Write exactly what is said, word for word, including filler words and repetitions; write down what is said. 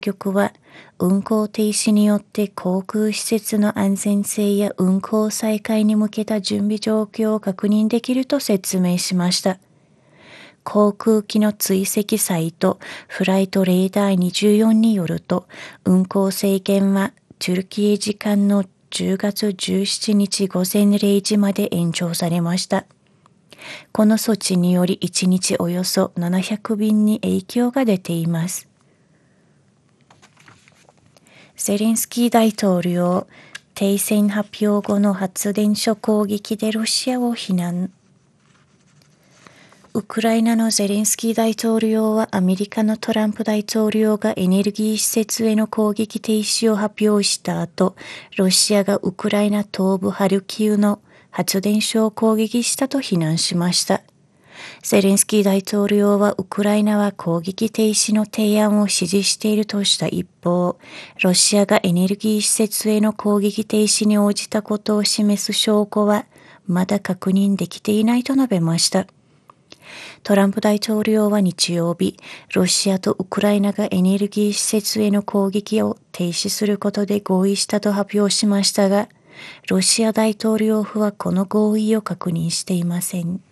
局は、運航停止によって航空施設の安全性や運航再開に向けた準備状況を確認できると説明しました。航空機の追跡サイトフライトレーダーにじゅうよんによると、運航制限はトルキエ時間のじゅうがつじゅうしちにちごぜんれいじまで延長されました。この措置によりいちにちおよそななひゃくびんに影響が出ています。ゼレンスキー大統領、停戦発表後の発電所攻撃でロシアを非難。ウクライナのゼレンスキー大統領はアメリカのトランプ大統領がエネルギー施設への攻撃停止を発表した後、ロシアがウクライナ東部ハルキウの発電所を攻撃したと非難しました。ゼレンスキー大統領はウクライナは攻撃停止の提案を支持しているとした一方、ロシアがエネルギー施設への攻撃停止に応じたことを示す証拠はまだ確認できていないと述べました。トランプ大統領は日曜日、ロシアとウクライナがエネルギー施設への攻撃を停止することで合意したと発表しましたが、ロシア大統領府はこの合意を確認していません。